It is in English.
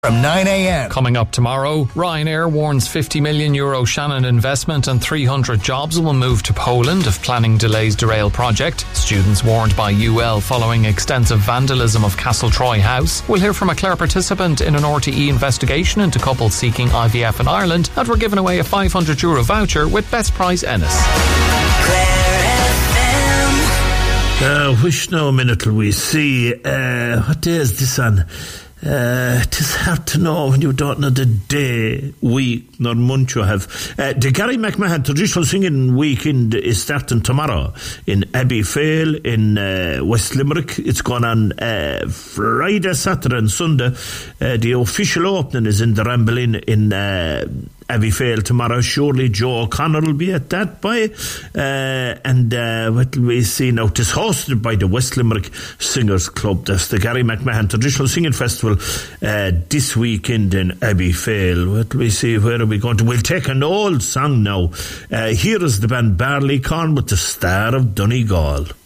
From 9 a.m. Coming up tomorrow, Ryanair warns €50 million Shannon investment and 300 jobs will move to Poland if planning delays derail project. Students warned by UL following extensive vandalism of Castletroy House. We'll hear from a Clare participant in an RTE investigation into couples seeking IVF in Ireland, and we're giving away a €500 voucher with Best Price Ennis. Wish now a minute till we see. What day is this on? Tis hard to know when you don't know the day, week, nor month you have. The Gary McMahon Traditional Singing Weekend is starting tomorrow in Abbeyfale in West Limerick. It's going on Friday, Saturday and Sunday. The official opening is in the Ramble Inn in Abbeyfale tomorrow. Surely Joe O'Connor will be at that by. And what will we see now? It is hosted by the West Limerick Singers Club. That's the Gary McMahon Traditional Singing Festival this weekend in Abbeyfale. What will we see? Where are we going to? We'll take an old song now. Here is the band Barleycorn with the Star of Donegal.